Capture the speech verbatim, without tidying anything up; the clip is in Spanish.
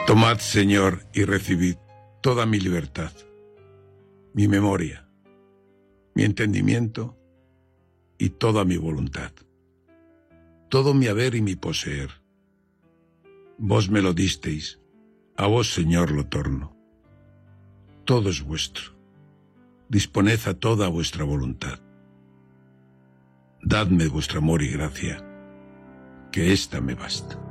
Tomad, Señor, y recibid toda mi libertad, mi memoria, mi entendimiento y toda mi voluntad, todo mi haber y mi poseer. Vos me lo disteis, a vos, Señor, lo torno. Todo es vuestro. Disponed a toda vuestra voluntad. Dadme vuestro amor y gracia, que ésta me basta.